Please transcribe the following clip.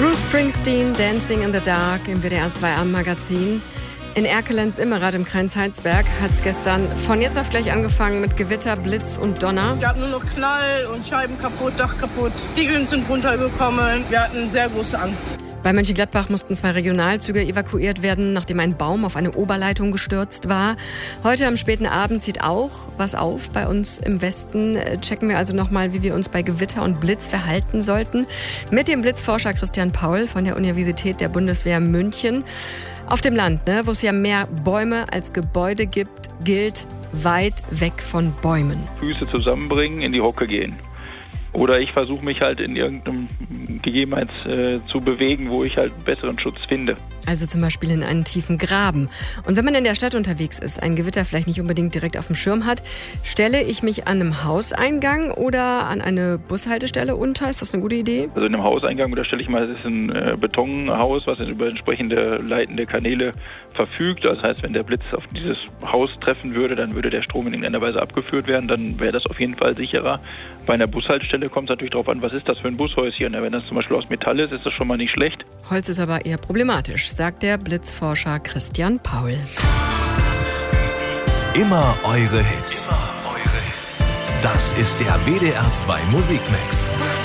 Bruce Springsteen, Dancing in the Dark im WDR 2 Abendmagazin. In Erkelenz-Immerath im Kreis Heilsberg hat es gestern von jetzt auf gleich angefangen mit Gewitter, Blitz und Donner. Es gab nur noch Knall und Scheiben kaputt, Dach kaputt. Ziegeln sind runtergekommen. Wir hatten sehr große Angst. Bei Mönchengladbach mussten 2 Regionalzüge evakuiert werden, nachdem ein Baum auf eine Oberleitung gestürzt war. Heute am späten Abend zieht auch was auf. Bei uns im Westen checken wir also nochmal, wie wir uns bei Gewitter und Blitz verhalten sollten. Mit dem Blitzforscher Christian Paul von der Universität der Bundeswehr München. Auf dem Land, wo es ja mehr Bäume als Gebäude gibt, gilt weit weg von Bäumen. Füße zusammenbringen, in die Hocke gehen. Oder ich versuche mich halt in irgendeinem Gegebenheit zu bewegen, wo ich halt einen besseren Schutz finde. Also zum Beispiel in einen tiefen Graben. Und wenn man in der Stadt unterwegs ist, ein Gewitter vielleicht nicht unbedingt direkt auf dem Schirm hat, stelle ich mich an einem Hauseingang oder an eine Bushaltestelle unter? Ist das eine gute Idee? Also in einem Hauseingang unterstelle ich mal, das ist ein Betonhaus, was über entsprechende leitende Kanäle verfügt. Das heißt, wenn der Blitz auf dieses Haus treffen würde, dann würde der Strom in irgendeiner Weise abgeführt werden. Dann wäre das auf jeden Fall sicherer. Bei einer Bushaltestelle kommt es natürlich darauf an, was ist das für ein Bushäuschen. Wenn das zum Beispiel aus Metall ist, ist das schon mal nicht schlecht. Holz ist aber eher problematisch, sagt der Blitzforscher Christian Paul. Immer eure Hits. Das ist der WDR 2 Musikmix.